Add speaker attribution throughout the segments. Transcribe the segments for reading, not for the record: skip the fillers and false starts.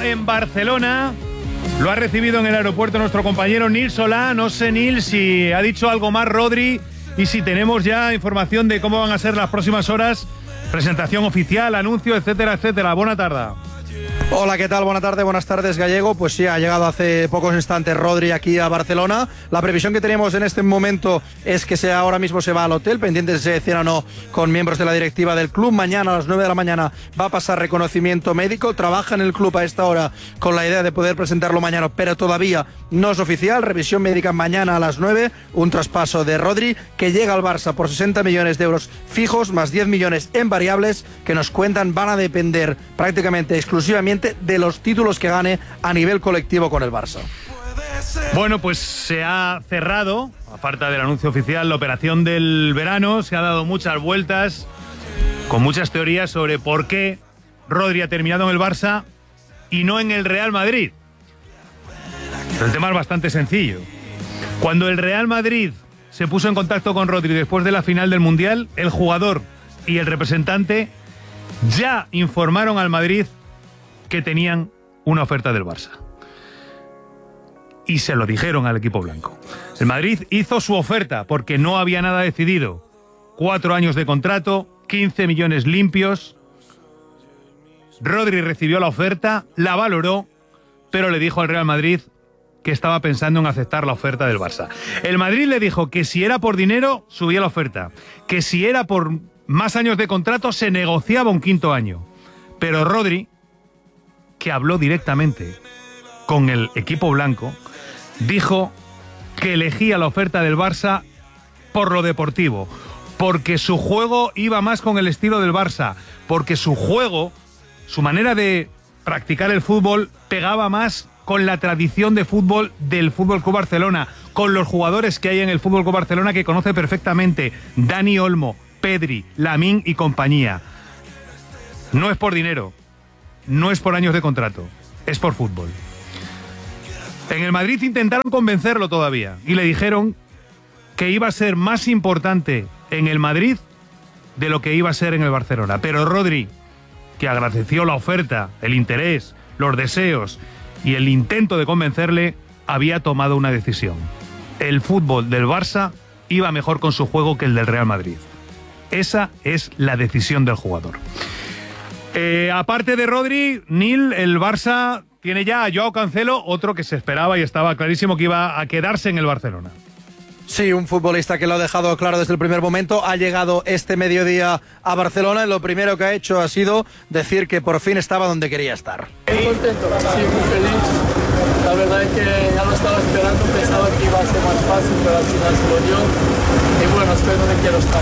Speaker 1: en Barcelona. Lo ha recibido en el aeropuerto nuestro compañero Nil Solá. No sé, Nil, si ha dicho algo más Rodri y si tenemos ya información de cómo van a ser las próximas horas. Presentación oficial, anuncio, etcétera, etcétera. Buena tarde.
Speaker 2: Hola, ¿qué tal? Buenas tardes, Gallego. Pues sí, ha llegado hace pocos instantes Rodri aquí a Barcelona. La previsión que tenemos en este momento es que ahora mismo se va al hotel, pendiente de si se decida o no con miembros de la directiva del club. Mañana a las 9 de la mañana va a pasar reconocimiento médico. Trabaja en el club a esta hora con la idea de poder presentarlo mañana, pero todavía no es oficial. Revisión médica mañana a las 9. Un traspaso de Rodri que llega al Barça por 60 millones de euros fijos, más 10 millones en variables, que nos cuentan van a depender prácticamente exclusivamente de los títulos que gane a nivel colectivo con el Barça.
Speaker 1: Bueno, pues se ha cerrado, a falta del anuncio oficial, la operación del verano. Se ha dado muchas vueltas, con muchas teorías sobre por qué Rodri ha terminado en el Barça y no en el Real Madrid. Pero el tema es bastante sencillo. Cuando el Real Madrid se puso en contacto con Rodri después de la final del Mundial, el jugador y el representante ya informaron al Madrid que tenían una oferta del Barça. Y se lo dijeron al equipo blanco. El Madrid hizo su oferta porque no había nada decidido. 4 años de contrato, 15 millones limpios. Rodri recibió la oferta, la valoró, pero le dijo al Real Madrid que estaba pensando en aceptar la oferta del Barça. El Madrid le dijo que si era por dinero, subía la oferta. Que si era por más años de contrato, se negociaba un 5.º año. Pero Rodri, que habló directamente con el equipo blanco, dijo que elegía la oferta del Barça por lo deportivo, porque su juego iba más con el estilo del Barça, porque su juego, su manera de practicar el fútbol pegaba más con la tradición de fútbol del Fútbol Club Barcelona, con los jugadores que hay en el Fútbol Club Barcelona que conoce perfectamente: Dani Olmo, Pedri, Lamine y compañía. No es por dinero, no es por años de contrato, es por fútbol. En el Madrid intentaron convencerlo todavía y le dijeron que iba a ser más importante en el Madrid de lo que iba a ser en el Barcelona. Pero Rodri, que agradeció la oferta, el interés, los deseos y el intento de convencerle, había tomado una decisión. El fútbol del Barça iba mejor con su juego que el del Real Madrid. Esa es la decisión del jugador. Aparte de Rodri, Nil, el Barça tiene ya a Joao Cancelo, otro que se esperaba y estaba clarísimo que iba a quedarse en el Barcelona.
Speaker 2: Sí, un futbolista que lo ha dejado claro desde el primer momento. Ha llegado este mediodía a Barcelona y lo primero que ha hecho ha sido decir que por fin estaba donde quería estar.
Speaker 3: Muy contento, sí, muy feliz. La verdad es que ya lo estaba esperando, pensaba que iba a ser más fácil, pero al final se lo dio. Y bueno, estoy donde quiero estar.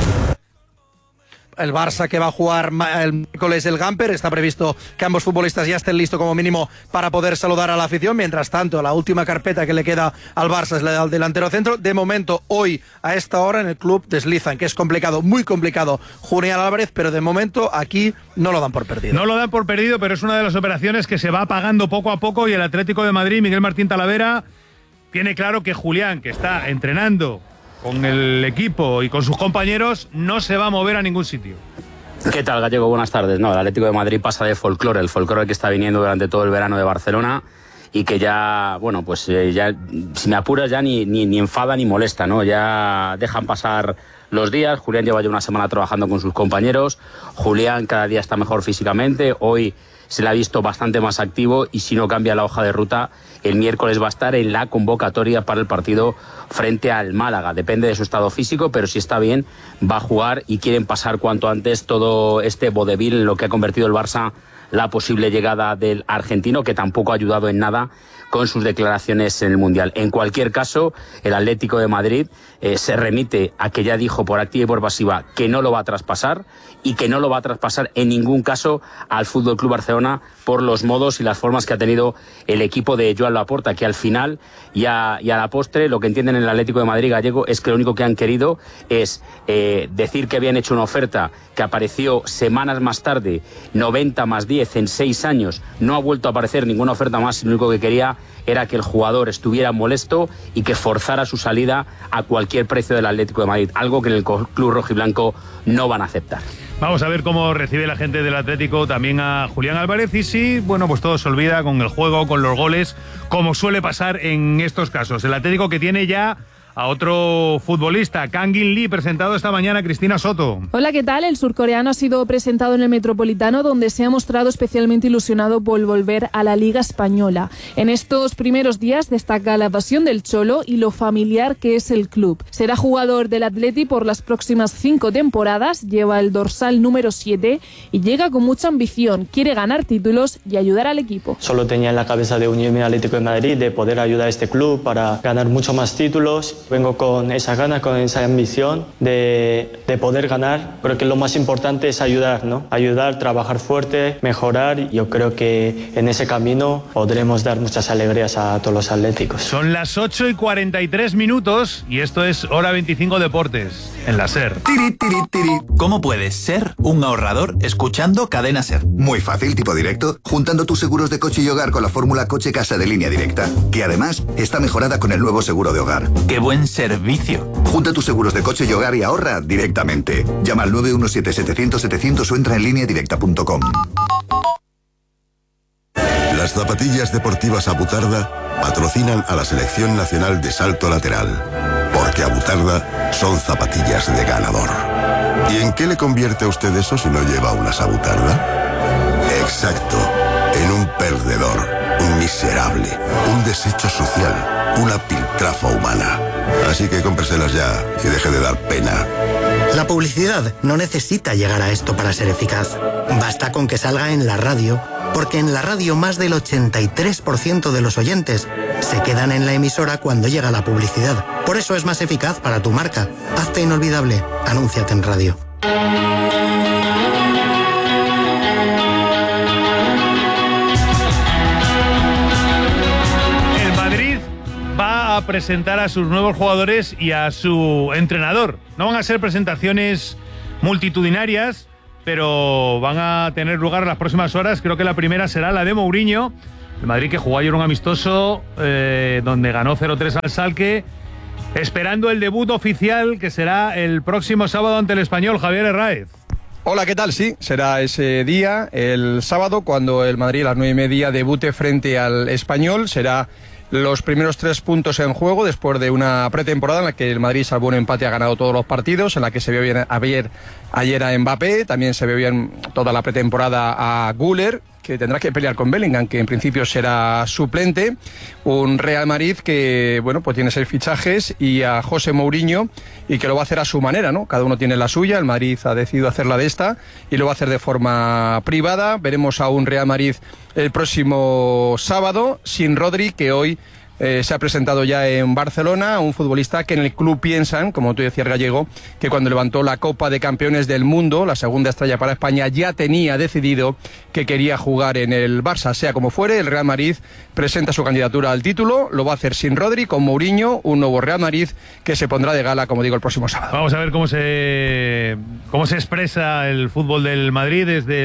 Speaker 2: El Barça, que va a jugar el miércoles el Gamper, está previsto que ambos futbolistas ya estén listos como mínimo para poder saludar a la afición. Mientras tanto, la última carpeta que le queda al Barça es la del delantero centro. De momento, hoy a esta hora en el club deslizan, que es complicado, muy complicado, Julián Álvarez, pero de momento aquí no lo dan por perdido.
Speaker 1: No lo dan por perdido, pero es una de las operaciones que se va apagando poco a poco, y el Atlético de Madrid, Miguel Martín Talavera, tiene claro que Julián, que está entrenando con el equipo y con sus compañeros, no se va a mover a ningún sitio.
Speaker 4: ¿Qué tal, Gallego? Buenas tardes. No, el Atlético de Madrid pasa de folclore, el folclore que está viniendo durante todo el verano de Barcelona y que ya, bueno, pues ya, si me apuras, ya ni enfada ni molesta, ¿no? Ya dejan pasar los días. Julián lleva ya una semana trabajando con sus compañeros. Julián cada día está mejor físicamente. Hoy se le ha visto bastante más activo y si no cambia la hoja de ruta, el miércoles va a estar en la convocatoria para el partido frente al Málaga. Depende de su estado físico, pero si está bien, va a jugar y quieren pasar cuanto antes todo este vodevil en lo que ha convertido el Barça la posible llegada del argentino, que tampoco ha ayudado en nada con sus declaraciones en el Mundial. En cualquier caso, el Atlético de Madrid se remite a que ya dijo por activa y por pasiva que no lo va a traspasar y que no lo va a traspasar en ningún caso al Fútbol Club Barcelona por los modos y las formas que ha tenido el equipo de Joan Laporta, que al final y a la postre lo que entienden en el Atlético de Madrid, Gallego, es que lo único que han querido es decir que habían hecho una oferta que apareció semanas más tarde, 90 más 10 en 6 años, no ha vuelto a aparecer ninguna oferta más, y lo único que quería era que el jugador estuviera molesto y que forzara su salida a cualquier precio del Atlético de Madrid, algo que en el club rojiblanco no van a aceptar.
Speaker 1: Vamos a ver cómo recibe la gente del Atlético también a Julián Álvarez y si, bueno, pues todo se olvida con el juego, con los goles, como suele pasar en estos casos. El Atlético que tiene ya a otro futbolista, Kangin Lee, presentado esta mañana, Cristina Soto.
Speaker 5: Hola, ¿qué tal? El surcoreano ha sido presentado en el Metropolitano, donde se ha mostrado especialmente ilusionado por volver a la Liga Española. En estos primeros días destaca la pasión del Cholo y lo familiar que es el club. Será jugador del Atleti por las próximas 5 temporadas, lleva el dorsal número 7 y llega con mucha ambición. Quiere ganar títulos y ayudar al equipo.
Speaker 6: Solo tenía en la cabeza de unirme al Atlético de Madrid, de poder ayudar a este club para ganar mucho más títulos. Vengo con esa gana, con esa ambición de poder ganar. Creo que lo más importante es ayudar, ¿no? Ayudar, trabajar fuerte, mejorar. Yo creo que en ese camino podremos dar muchas alegrías a todos los atléticos.
Speaker 1: Son las 8:43 y esto es Hora 25 Deportes en la SER.
Speaker 7: Tiri, tiri, tiri. ¿Cómo puedes ser un ahorrador escuchando Cadena SER?
Speaker 8: Muy fácil, tipo directo, juntando tus seguros de coche y hogar con la fórmula Coche Casa de Línea Directa, que además está mejorada con el nuevo seguro de hogar.
Speaker 7: ¡Qué buen servicio!
Speaker 8: Junta tus seguros de coche y hogar y ahorra directamente. Llama al 917-700-700 o entra en lineadirecta.com.
Speaker 9: Las zapatillas deportivas Abutarda patrocinan a la Selección Nacional de Salto Lateral, porque Abutarda son zapatillas de ganador. ¿Y en qué le convierte a usted eso si no lleva unas Abutarda? Exacto, en un perdedor, un miserable, un desecho social, una piltrafa humana. Así que cómpreselas ya y deje de dar pena.
Speaker 10: La publicidad no necesita llegar a esto para ser eficaz. Basta con que salga en la radio, porque en la radio más del 83% de los oyentes se quedan en la emisora cuando llega la publicidad. Por eso es más eficaz para tu marca. Hazte inolvidable. Anúnciate en radio.
Speaker 1: Va a presentar a sus nuevos jugadores y a su entrenador. No van a ser presentaciones multitudinarias, pero van a tener lugar en las próximas horas. Creo que la primera será la de Mourinho. El Madrid que jugó ayer un amistoso donde ganó 0-3 al Schalke, esperando el debut oficial que será el próximo sábado ante el Español. Javier Herráez.
Speaker 2: Hola, ¿qué tal? Sí, será ese día, el sábado, cuando el Madrid a las 9:30 debute frente al Español. Será los primeros 3 puntos en juego después de una pretemporada en la que el Madrid, salvo un empate, ha ganado todos los partidos, en la que se vio bien ayer a Mbappé, también se vio bien toda la pretemporada a Güler, que tendrá que pelear con Bellingham, que en principio será suplente. Un Real Madrid que, bueno, pues tiene 6 fichajes y a José Mourinho, y que lo va a hacer a su manera, ¿no? Cada uno tiene la suya. El Madrid ha decidido hacerla de esta y lo va a hacer de forma privada. Veremos a un Real Madrid el próximo sábado sin Rodri, que hoy se ha presentado ya en Barcelona, un futbolista que en el club piensan, como tú decías, Gallego, que cuando levantó la Copa de Campeones del Mundo, la segunda estrella para España, ya tenía decidido que quería jugar en el Barça. Sea como fuere, el Real Madrid presenta su candidatura al título, lo va a hacer sin Rodri, con Mourinho, un nuevo Real Madrid que se pondrá de gala, como digo, el próximo sábado.
Speaker 1: Vamos a ver cómo se expresa el fútbol del Madrid desde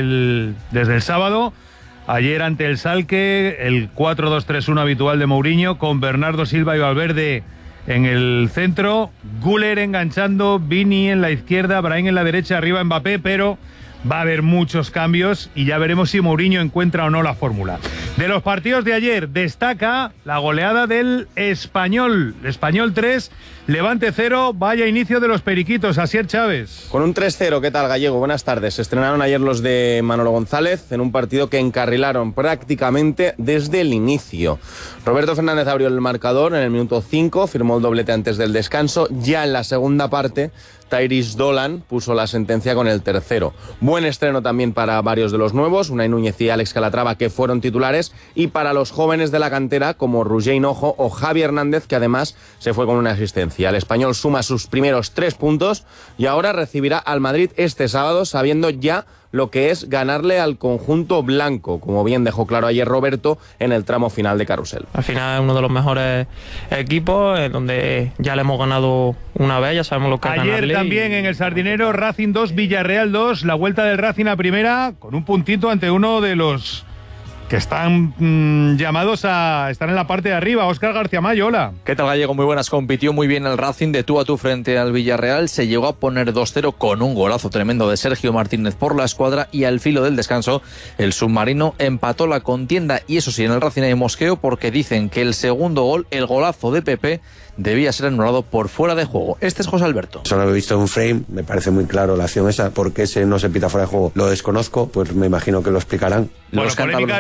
Speaker 1: el sábado. Ayer ante el Schalke, el 4-2-3-1 habitual de Mourinho, con Bernardo Silva y Valverde en el centro, Güler enganchando, Vini en la izquierda, Brahim en la derecha, arriba Mbappé, pero va a haber muchos cambios y ya veremos si Mourinho encuentra o no la fórmula. De los partidos de ayer destaca la goleada del Español. Español 3, Levante 0, vaya inicio de los periquitos. Asier Chávez.
Speaker 11: Con un 3-0, ¿qué tal, Gallego? Buenas tardes. Se estrenaron ayer los de Manolo González en un partido que encarrilaron prácticamente desde el inicio. Roberto Fernández abrió el marcador en el minuto 5, firmó el doblete antes del descanso. Ya en la segunda parte, Tyrese Dolan puso la sentencia con el tercero. Buen estreno también para varios de los nuevos, Unai Núñez y Alex Calatrava, que fueron titulares, y para los jóvenes de la cantera como Roger Hinojo o Javi Hernández, que además se fue con una asistencia. El Español suma sus primeros 3 puntos y ahora recibirá al Madrid este sábado, sabiendo ya lo que es ganarle al conjunto blanco, como bien dejó claro ayer Roberto en el tramo final de Carrusel.
Speaker 12: Al final es uno de los mejores equipos, en donde ya le hemos ganado una vez, ya sabemos lo que es ganarle.
Speaker 1: Ayer también en el Sardinero, Racing 2, Villarreal 2, la vuelta del Racing a primera, con un puntito ante uno de los que están llamados a estar en la parte de arriba. Óscar García Mayo, hola.
Speaker 13: ¿Qué tal, Gallego? Muy buenas. Compitió muy bien el Racing de tú a tú frente al Villarreal. Se llegó a poner 2-0 con un golazo tremendo de Sergio Martínez por la escuadra y al filo del descanso el submarino empató la contienda. Y eso sí, en el Racing hay mosqueo porque dicen que el segundo gol, el golazo de Pepe, debía ser anulado por fuera de juego. Este es José Alberto.
Speaker 14: Solo he visto un frame, me parece muy claro la acción esa. ¿Por qué ese no se pita fuera de juego? Lo desconozco, pues me imagino que lo explicarán.
Speaker 1: Bueno, polémica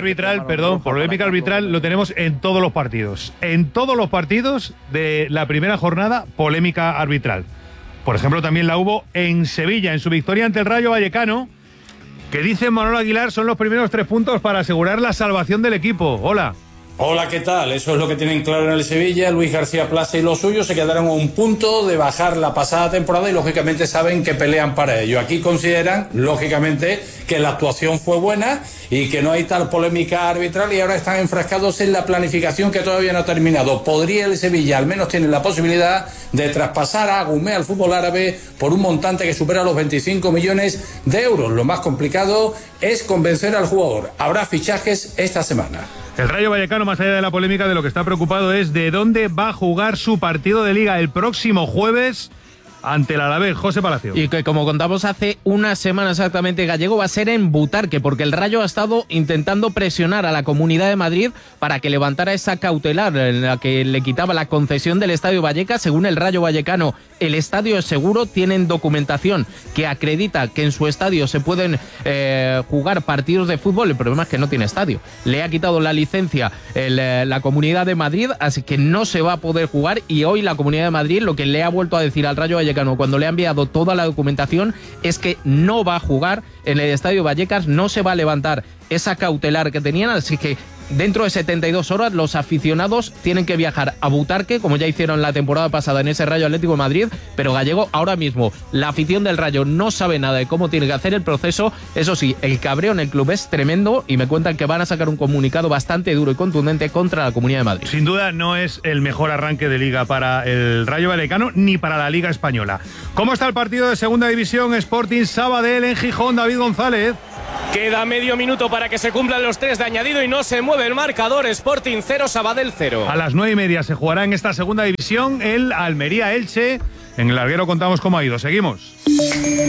Speaker 1: arbitral lo tenemos en todos los partidos. En todos los partidos de la primera jornada, polémica arbitral. Por ejemplo, también la hubo en Sevilla, en su victoria ante el Rayo Vallecano, que dice Manolo Aguilar son los primeros 3 puntos para asegurar la salvación del equipo. Hola.
Speaker 15: Hola, ¿qué tal? Eso es lo que tienen claro en el Sevilla. Luis García Plaza y los suyos se quedaron a un punto de bajar la pasada temporada y lógicamente saben que pelean para ello. Aquí consideran, lógicamente, que la actuación fue buena y que no hay tal polémica arbitral y ahora están enfrascados en la planificación que todavía no ha terminado. Podría el Sevilla, al menos tiene la posibilidad de traspasar a Gumé al fútbol árabe por un montante que supera los 25 millones de euros. Lo más complicado es convencer al jugador. Habrá fichajes esta semana.
Speaker 1: El Rayo Vallecano, más allá de la polémica, de lo que está preocupado es de dónde va a jugar su partido de Liga el próximo jueves ante el Alavés. José Palacio.
Speaker 16: Y que, como contamos hace una semana exactamente, Gallego, va a ser en Butarque, porque el Rayo ha estado intentando presionar a la Comunidad de Madrid para que levantara esa cautelar en la que le quitaba la concesión del Estadio Vallecas. Según el Rayo Vallecano, el estadio es seguro, tienen documentación que acredita que en su estadio se pueden jugar partidos de fútbol. El problema es que no tiene estadio. Le ha quitado la licencia la Comunidad de Madrid, así que no se va a poder jugar. Y hoy la Comunidad de Madrid lo que le ha vuelto a decir al Rayo Vallecano cuando le ha enviado toda la documentación es que no va a jugar en el Estadio Vallecas, no se va a levantar esa cautelar que tenían, así que dentro de 72 horas los aficionados tienen que viajar a Butarque, como ya hicieron la temporada pasada en ese Rayo Atlético de Madrid. Pero, Gallego, ahora mismo la afición del Rayo no sabe nada de cómo tiene que hacer el proceso. Eso sí, el cabreo en el club es tremendo y me cuentan que van a sacar un comunicado bastante duro y contundente contra la Comunidad de Madrid.
Speaker 1: Sin duda no es el mejor arranque de Liga para el Rayo Vallecano ni para la Liga Española. ¿Cómo está el partido de Segunda División? Sporting Sabadell en Gijón. David González.
Speaker 17: Queda medio minuto para que se cumplan los 3 de añadido y no se mueve el marcador. Sporting 0, Sabadell 0.
Speaker 1: A las 9:30 se jugará en esta Segunda División el Almería-Elche. En el larguero contamos cómo ha ido. Seguimos.